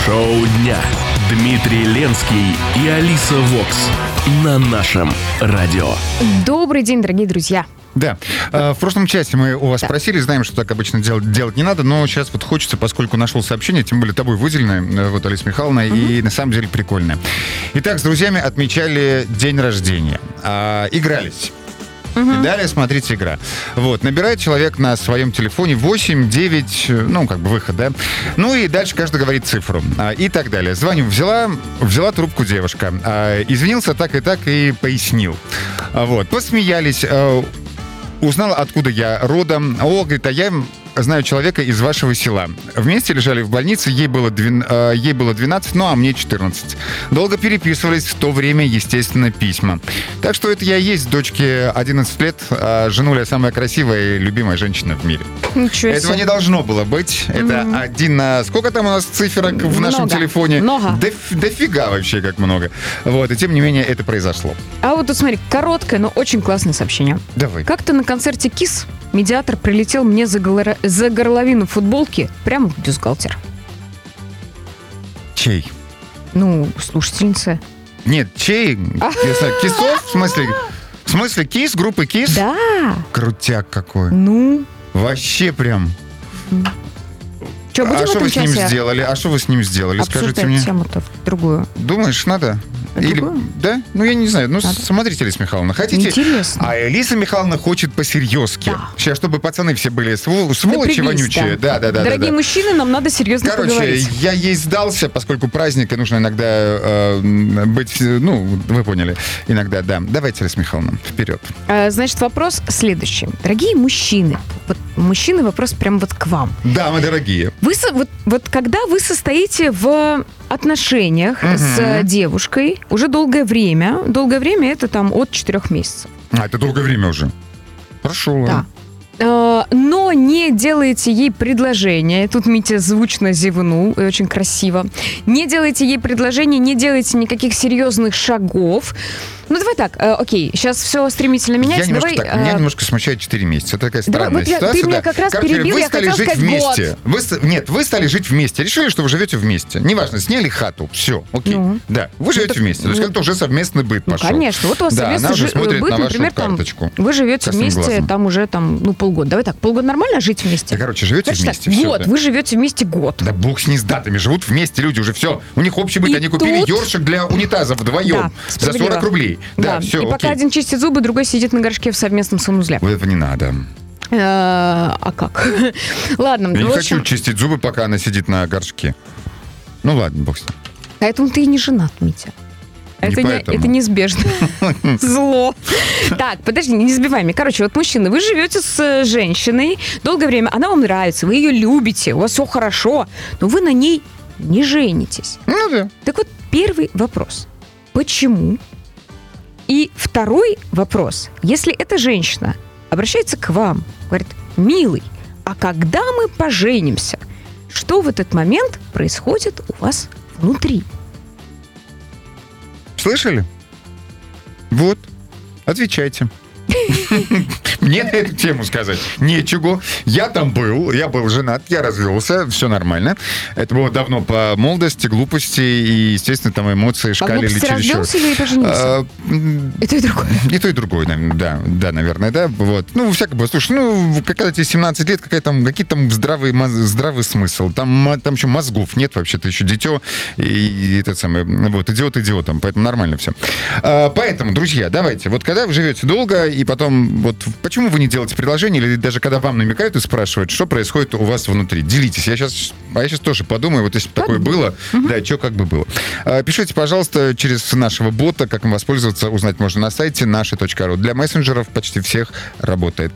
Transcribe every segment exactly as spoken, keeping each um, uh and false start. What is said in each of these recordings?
Шоу дня. Дмитрий Ленский и Алиса Вокс на нашем радио. Добрый день, дорогие друзья. Да. В прошлом часе мы у вас да. спросили, знаем, что так обычно делать, делать не надо, но сейчас вот хочется, поскольку нашел сообщение, тем более тобой выделенное, вот, Алиса Михайловна, угу. и на самом деле прикольное. Итак, с друзьями отмечали день рождения. А, игрались. Угу. И далее, смотрите, игра. Вот, набирает человек на своем телефоне восемь, девять, ну, как бы выход, да? Ну, и дальше каждый говорит цифру. А, и так далее. Звоню, взяла, взяла трубку девушка. А, извинился так и так и пояснил. А, вот, посмеялись. А, узнала, откуда я родом. О, говорит, а я знаю человека из вашего села. Вместе лежали в больнице, ей было, двенадцать, ей было двенадцать, ну а мне четырнадцать. Долго переписывались, в то время, естественно, письма. Так что это я и есть дочке одиннадцать лет, а женуля самая красивая и любимая женщина в мире. Ничего Этого себе. не должно было быть. Это mm-hmm. один на... Сколько там у нас циферок в много. Нашем телефоне? Много. Доф... Дофига вообще, как много. Вот, и тем не менее это произошло. А вот тут смотри, короткое, но очень классное сообщение. Давай. Как-то на концерте Kiss медиатор прилетел мне за, голора... за горловину футболки прямо в бюстгальтер. Чей? Ну, слушательница. Нет, чей? Кисов? В смысле? В смысле Кис? Группы Кис? Да. Крутяк какой. Ну? Вообще прям. Что, будем а что вы с ним часе? сделали? А что вы с ним сделали? Скажите мне. Тему-то другую. Думаешь, надо? Или, да? Ну, я не знаю. Ну, надо. Смотрите, Алиса Михайловна, хотите? Интересно. А Алиса Михайловна хочет по-серьезки. Да. Сейчас, чтобы пацаны все были свол... сволочи вонючие. Да, да, да. Дорогие да, да. мужчины, нам надо серьезно Короче, поговорить. Короче, я ей сдался, поскольку праздник, и нужно иногда э, быть, ну, вы поняли, иногда, да. Давайте, Алиса Михайловна, вперед. А, значит, вопрос следующий. Дорогие мужчины, вот мужчины, вопрос прям вот к вам. Да, мы дорогие. Вы, вот, вот когда вы состоите в отношениях uh-huh. с девушкой уже долгое время, долгое время это там от четырех месяцев. А, это долгое время уже. Хорошо, ладно. Да. Но не делаете ей предложение. Тут Митя звучно зевнул, и очень красиво. Не делаете ей предложение, не делаете никаких серьезных шагов. Ну, давай так, э, окей, сейчас все стремительно меняется. Я немножко давай, так, э... меня немножко смущает четыре месяца. Это такая странная давай, вот ситуация. Ты да. меня как раз Короче, перебил, вы я стали хотела жить сказать вместе. Вы, нет, вы стали жить вместе. Решили, что вы живете вместе. Неважно, сняли хату, все, окей. Ну, да, вы живете ну, вместе. То есть как-то уже совместный быт ну, пошел. Конечно, вот у вас да, совместный она уже смотрит быт, на вашу например, карточку. Там, вы живете вместе глазом. там уже там, ну, полгода. Давай так, полгода нормально жить вместе? Да, короче, живете Короче, вместе. Так, все, год, да. вы живете вместе год. Да бог с ней с датами, живут вместе люди уже, все. У них общий быт, И они купили тут... ёршик для унитаза вдвоем да, за сорок рублей. Да, да. все, И окей. пока один чистит зубы, другой сидит на горшке в совместном санузле. Вот этого не надо. А как? Ладно. Я не хочу чистить зубы, пока она сидит на горшке. Ну ладно, бог с ним. Поэтому ты и не женат, Митя. Это, не, это неизбежно. Зло. Так, подожди, не сбивай меня. Короче, вот мужчины, вы живете с женщиной долгое время, она вам нравится, вы ее любите, у вас все хорошо, но вы на ней не женитесь. Ну да. Так вот, первый вопрос. Почему? И второй вопрос. Если эта женщина обращается к вам, говорит, милый, а когда мы поженимся, что в этот момент происходит у вас внутри? Слышали? Вот. Отвечайте. Мне на эту тему сказать нечего. Я там был, я был женат, я развелся, все нормально. Это было давно по молодости, глупости и, естественно, там эмоции шкалили чересчур. По развелся или поженился? А, и то, и другое. И то, и другое, да, да, наверное, да. Вот. Ну, всякое, слушай, ну, когда тебе семнадцать лет, какая там, какие там здравый, здравый смысл. Там, там еще мозгов нет, вообще-то еще дитё. И, и этот самый, вот, идиот идиотом, поэтому нормально все. А, поэтому, друзья, давайте, вот когда вы живете долго, и потом, вот почему вы не делаете предложение, или даже когда вам намекают и спрашивают, что происходит у вас внутри? Делитесь. Я сейчас, а я сейчас тоже подумаю, вот если бы такое было, угу. да, что как бы было. А, пишите, пожалуйста, через нашего бота, как им воспользоваться, узнать можно на сайте наши точка ру. Для мессенджеров почти всех работает.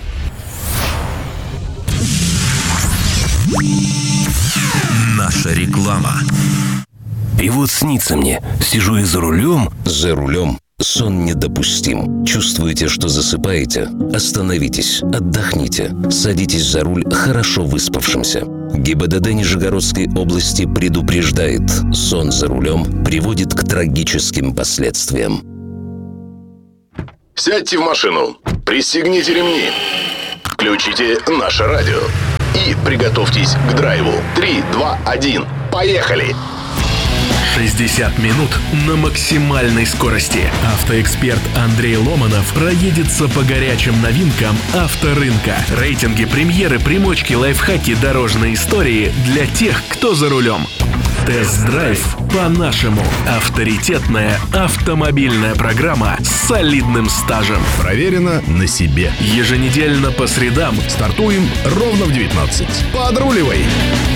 Наша реклама. И вот снится мне, сижу и за рулем. За рулем. Сон недопустим. Чувствуете, что засыпаете? Остановитесь, отдохните. Садитесь за руль хорошо выспавшимся. ГИБДД Нижегородской области предупреждает: сон за рулем приводит к трагическим последствиям. Сядьте в машину, пристегните ремни, включите наше радио и приготовьтесь к драйву. Три, два, один. Поехали! шестьдесят минут на максимальной скорости. Автоэксперт Андрей Ломанов проедется по горячим новинкам авторынка. Рейтинги, премьеры, примочки, лайфхаки, дорожные истории для тех, кто за рулем. Тест-драйв по-нашему. Авторитетная автомобильная программа с солидным стажем. Проверено на себе. Еженедельно по средам. Стартуем ровно в девятнадцать. Подруливай!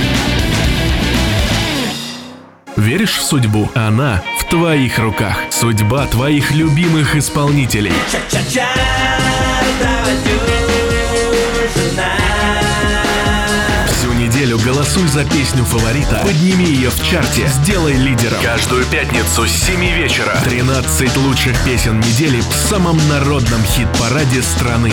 Веришь в судьбу? Она в твоих руках. Судьба твоих любимых исполнителей. Всю неделю голосуй за песню фаворита. Подними ее в чарте. Сделай лидером. Каждую пятницу с семи вечера. тринадцать лучших песен недели в самом народном хит-параде страны.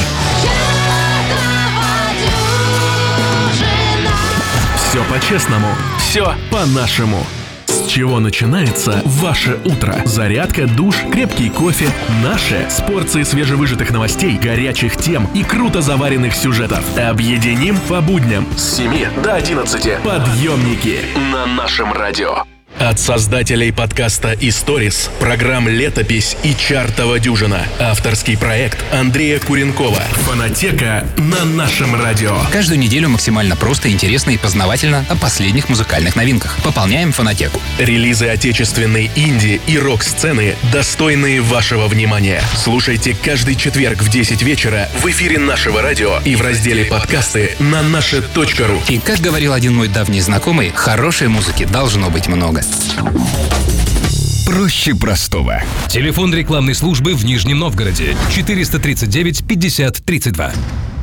Все по-честному. Все по-нашему. С чего начинается ваше утро? Зарядка, душ, крепкий кофе. Наше с порцией свежевыжатых новостей, горячих тем и круто заваренных сюжетов. Объединим по будням с семи до одиннадцати. Подъемники на нашем радио. От создателей подкаста «Историс», программ «Летопись» и «Чартова дюжина». Авторский проект Андрея Куренкова. Фонотека на нашем радио. Каждую неделю максимально просто, интересно и познавательно о последних музыкальных новинках. Пополняем фонотеку. Релизы отечественной инди и рок-сцены, достойные вашего внимания. Слушайте каждый четверг в десять вечера в эфире нашего радио и в разделе «Подкасты» на наше точка ру. И, как говорил один мой давний знакомый, хорошей музыки должно быть много. Проще простого. Телефон рекламной службы в Нижнем Новгороде. четыреста тридцать девять пятьдесят тридцать два.